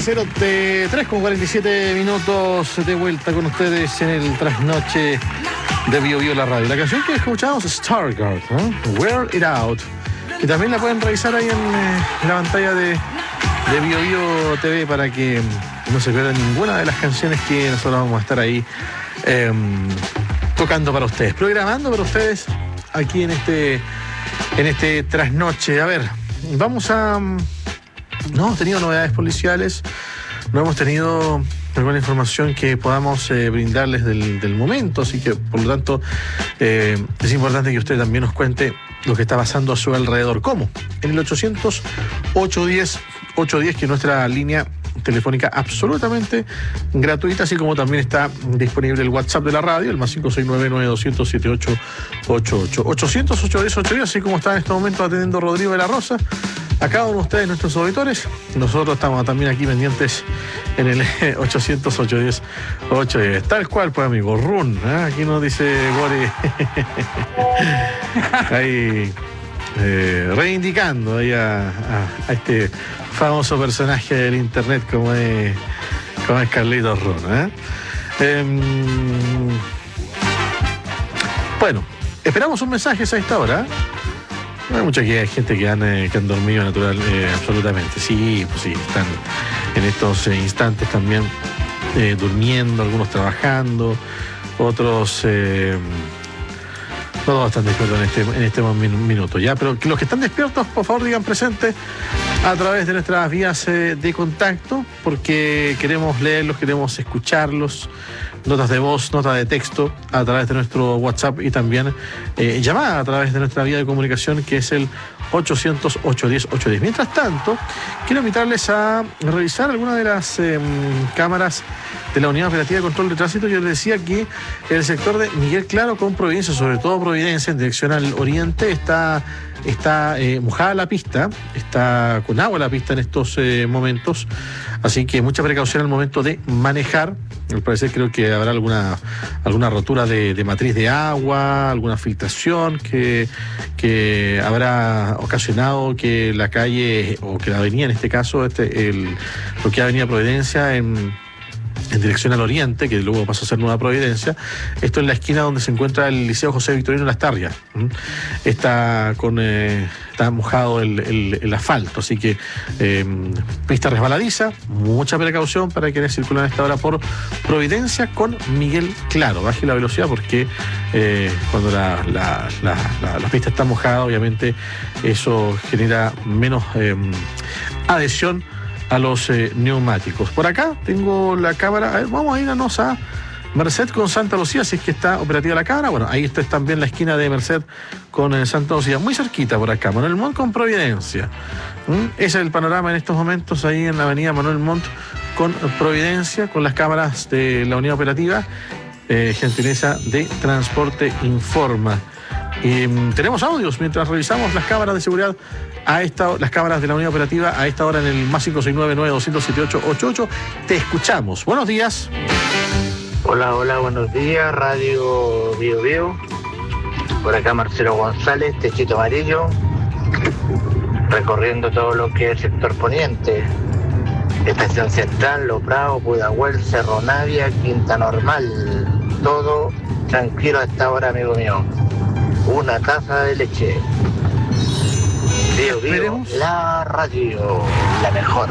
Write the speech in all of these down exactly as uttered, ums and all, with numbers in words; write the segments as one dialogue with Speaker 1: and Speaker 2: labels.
Speaker 1: cero tres con cuarenta y siete minutos de vuelta con ustedes en el trasnoche de Bio Bio la radio. La canción que escuchamos es Stargard, ¿no? Wear It Out, que también la pueden revisar ahí en, eh, en la pantalla de, de Bio Bio T V para que no se pierdan ninguna de las canciones que nosotros vamos a estar ahí eh, tocando para ustedes, programando para ustedes aquí en este, en este trasnoche. A ver, vamos a... No hemos tenido novedades policiales, no hemos tenido alguna información que podamos eh, brindarles del, del momento, así que por lo tanto eh, es importante que usted también nos cuente lo que está pasando a su alrededor. ¿Cómo? En el ochocientos, ochocientos diez, ochocientos diez, que es nuestra línea telefónica absolutamente gratuita, así como también está disponible el WhatsApp de la radio, el más cinco seis nueve, nueve dos cero cero, siete ocho ocho ocho. ochocientos, ochocientos diez, ochocientos diez, así como está en este momento atendiendo Rodrigo de la Rosa. A cada uno de ustedes, nuestros auditores, nosotros estamos también aquí pendientes en el ochocientos, ochocientos diez, ochocientos diez. Tal cual, pues, amigo, run, ¿eh? Aquí nos dice Gori. Ahí, eh, reivindicando ahí a, a, a este famoso personaje del internet como es, como es Carlitos Run, ¿eh? Eh, bueno, esperamos un mensaje a esta hora. Hay mucha gente que han, eh, que han dormido natural, eh, absolutamente. Sí, pues sí, están en estos eh, instantes también eh, durmiendo, algunos trabajando, otros eh, todos están despiertos en este, en este minuto ya. Pero que los que están despiertos, por favor, digan presente a través de nuestras vías eh, de contacto, porque queremos leerlos, queremos escucharlos. Notas de voz, notas de texto a través de nuestro WhatsApp y también eh, llamada a través de nuestra vía de comunicación, que es el ochocientos, ochocientos diez, ochocientos diez. Mientras tanto, quiero invitarles a revisar algunas de las eh, cámaras de la Unidad Operativa de Control de Tránsito. Yo les decía que el sector de Miguel Claro con Providencia, sobre todo Providencia en dirección al oriente, está... Está eh, mojada la pista, está con agua la pista en estos eh, momentos, así que mucha precaución al momento de manejar. Al parecer creo que habrá alguna, alguna rotura de, de matriz de agua, alguna filtración que, que habrá ocasionado que la calle, o que la avenida en este caso, este, el, lo que es Avenida Providencia en... en dirección al oriente, que luego pasa a ser Nueva Providencia. Esto en la esquina donde se encuentra el Liceo José Victorino Lastarria. Está con eh, está mojado el, el, el asfalto, así que eh, pista resbaladiza, mucha precaución para quienes circulan a esta hora por Providencia con Miguel Claro. Baje la velocidad porque eh, cuando la, la, la, la, la pista está mojada, obviamente eso genera menos eh, adhesión a los eh, neumáticos. Por acá tengo la cámara. A ver, vamos a irnos a Merced con Santa Lucía, si es que está operativa la cámara. Bueno, ahí está también la esquina de Merced con eh, Santa Lucía, muy cerquita por acá. Manuel Montt con Providencia. ¿Mm? Ese es el panorama en estos momentos ahí en la avenida Manuel Montt con Providencia, con las cámaras de la unidad operativa. Eh, gentileza de Transporte Informa. Eh, tenemos audios mientras revisamos las cámaras de seguridad a esta, las cámaras de la unidad operativa a esta hora en el más cinco seis nueve, nueve dos cero, siete ocho ocho ocho. Te escuchamos. Buenos días.
Speaker 2: Hola, hola, buenos días, Radio Bio Bio. Por acá Marcelo González, Techito Amarillo, recorriendo todo lo que es el sector poniente. Estación Central, Los Bravos, Pudahuel, Cerro Navia, Quinta Normal. Todo tranquilo a esta hora, amigo mío. Una taza de leche. Bio Bio, la radio, la mejor.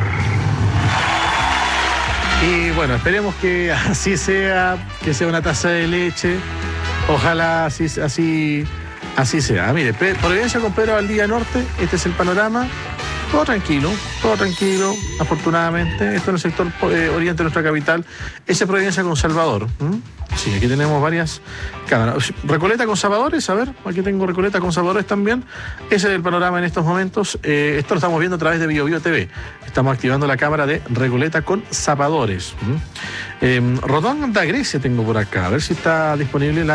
Speaker 1: Y bueno, esperemos que así sea, que sea una taza de leche. Ojalá así, así, así sea. Mire, Providencia con Pedro Valdivia Norte, este es el panorama. Todo tranquilo, todo tranquilo, afortunadamente. Esto en el sector eh, oriente de nuestra capital. Ese Providencia con Salvador. ¿Mm? Sí, aquí tenemos varias cámaras. Recoleta con Salvadores, a ver, aquí tengo Recoleta con Salvadores también. Ese es el panorama en estos momentos. Eh, esto lo estamos viendo a través de Bio Bio T V. Estamos activando la cámara de Recoleta con Salvadores. ¿Mm? Eh, Rodón da Grecia tengo por acá, a ver si está disponible la